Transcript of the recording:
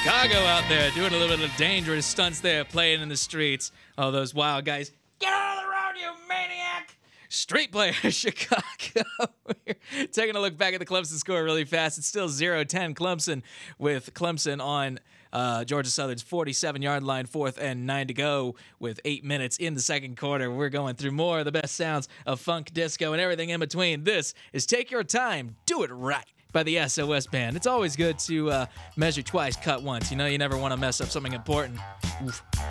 Chicago out there doing a little bit of dangerous stunts there, playing in the streets. Oh, those wild guys. Get out of the road, you maniac! Street player, Chicago. We're taking a look back at the Clemson score really fast. It's still 0-10 Clemson, with Clemson on Georgia Southern's 47-yard line, 4th and 9 to go with 8 minutes in the second quarter. We're going through more of the best sounds of funk, disco, and everything in between. This is Take Your Time, Do It Right by the SOS Band. It's always good to measure twice, cut once. You know, you never want to mess up something important. Oof.